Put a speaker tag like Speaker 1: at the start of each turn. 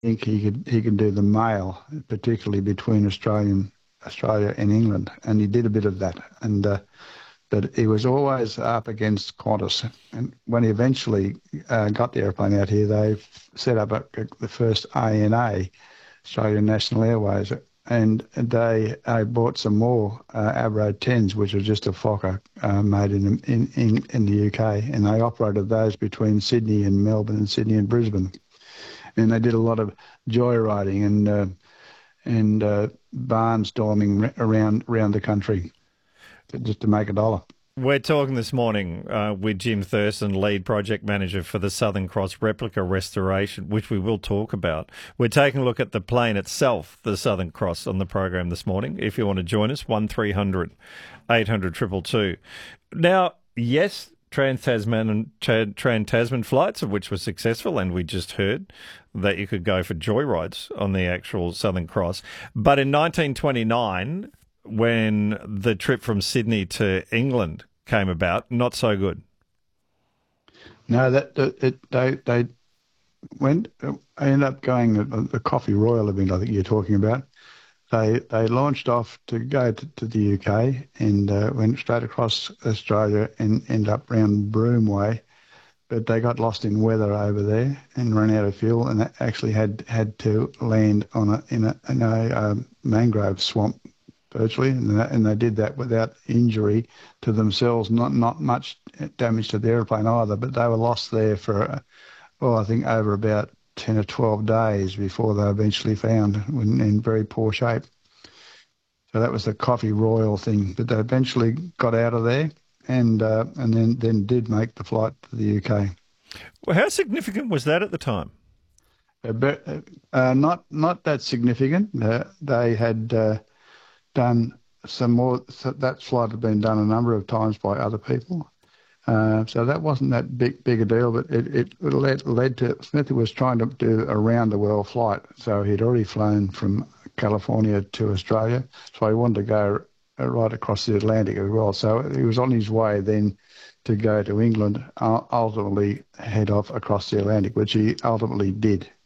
Speaker 1: think he could do the mail, particularly between Australia and England, and he did a bit of that. And but he was always up against Qantas. And when he eventually got the airplane out here, they set up the first ANA, Australian National Airways, and they bought some more Avro 10s, which was just a Fokker made in the UK, and they operated those between Sydney and Melbourne and Sydney and Brisbane. And they did a lot of joyriding and barnstorming around the country just to make a dollar.
Speaker 2: We're talking this morning with Jim Thurston, lead project manager for the Southern Cross replica restoration, which we will talk about. We're taking a look at the plane itself, the Southern Cross, on the program this morning. If you want to join us, 1300 800 222. Now, yes, Trans-Tasman flights, of which were successful, and we just heard that you could go for joyrides on the actual Southern Cross. But in 1929, when the trip from Sydney to England came about, not so good.
Speaker 1: No, they went. I ended up going the Coffee Royal event. I think you're talking about. They launched off to go to the UK and went straight across Australia and ended up round Broome Way, but they got lost in weather over there and ran out of fuel, and actually had to land in a mangrove swamp virtually, and they did that without injury to themselves. Not much damage to the airplane either, but they were lost there for I think over about 10 or 12 days before they eventually found in very poor shape. So that was the Coffee Royal thing, but they eventually got out of there and then did make the flight to the UK.
Speaker 2: Well, how significant was that at the time?
Speaker 1: Not that significant. They had done some more. So that flight had been done a number of times by other people, so that wasn't that big a deal. But it led to Smith was trying to do a round the world flight, so he'd already flown from California to Australia, so he wanted to go right across the Atlantic as well. So he was on his way then to go to England, ultimately head off across the Atlantic, which he ultimately did.